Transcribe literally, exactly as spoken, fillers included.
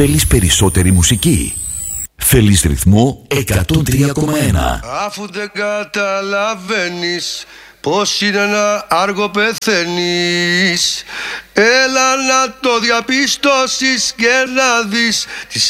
Θέλεις περισσότερη μουσική? Θέλεις ρυθμό εκατόν τρία κόμμα ένα. Αφού δεν καταλαβαίνεις πως είναι ένα άργο πεθαίνεις, έλα να το διαπιστώσεις και να δεις τις